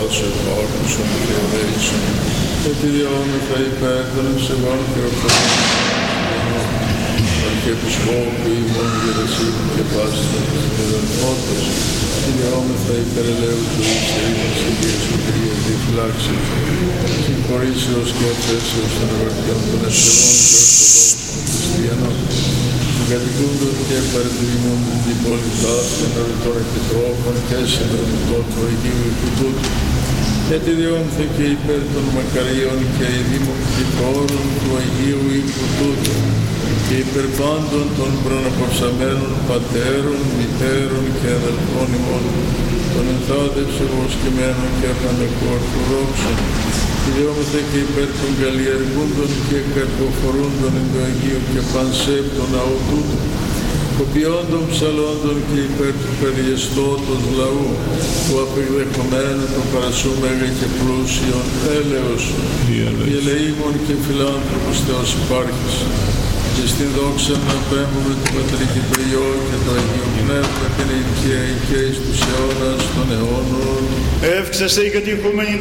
Πατράσου επάκουσον και ελέησον, επιδιώμεθα υπέρ των ευσεβών και ορθοδόξων Αρχιεπισκόπου ημών Γερασίμου και Πάστων της Μεδονιώτος, επιδιώμεθα υπέρ ελέου του Ισραήλ και Διεσωτηρίας διαφυλάξεων, συγχωρήσεως και αφέσεως των αγαρτιών των ευσεβών και ορθοδόξων χριστιανών, κατοικούντων και παρατηρημούντων την πόλη ταύτην ορειτών επιτρόπων και συνδρομητών του Αγίου Οίκου τούτου, γιατί διόμθε και υπέρ των μακαρίων και ειδήμων κτητόρων του Αγίου Οίκου τούτου, και υπέρ πάντων των προναπαυσαμένων πατέρων, μητέρων και αδελφών ημών, των ενθάδευσεων βοσκημένων και επανεκορθοδόξων, και διόμθε και υπέρ των καλλιεργούντων και καρποφορούντων εν το Αγίο και πανσέπτων ναού τούτου, κοπιόντων ψαλόντων και υπέρ του περιεστώτος λαού, που απεκδεχομένου το παρασούμεγα και πλούσιον έλεος, και ελεήμων και φιλάνθρωπος Θεός υπάρχεις, και στην δόξα να πέμπουμε του Πατρί και το Υιό και το Αγίο Πνεύμα την οικία και εις τους αιώνας των αιώνων. Εύξεσαι η κατοικούμενη